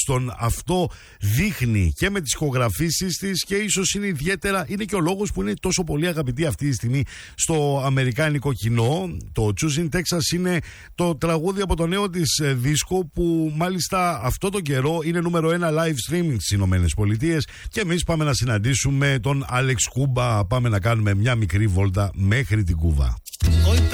τουλάχιστον αυτό δείχνει και με τις ηχογραφήσεις της, και ίσως είναι ιδιαίτερα, είναι και ο λόγος που είναι τόσο πολύ αγαπητή αυτή τη στιγμή στο αμερικάνικο κοινό. Το Choosing Texas είναι το τραγούδι από το νέο της δίσκο, που μάλιστα αυτό το καιρό είναι νούμερο 1 live streaming στις Ηνωμένες Πολιτείες. Και εμείς πάμε να συναντήσουμε τον Άλεξ Κούμπα, πάμε να κάνουμε μια μικρή βόλτα μέχρι την Κούβα.